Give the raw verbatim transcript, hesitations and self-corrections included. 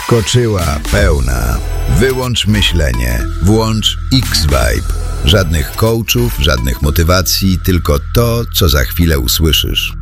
Wskoczyła pełna. Wyłącz myślenie. Włącz X-Vibe. Żadnych coachów, żadnych motywacji, tylko to, co za chwilę usłyszysz.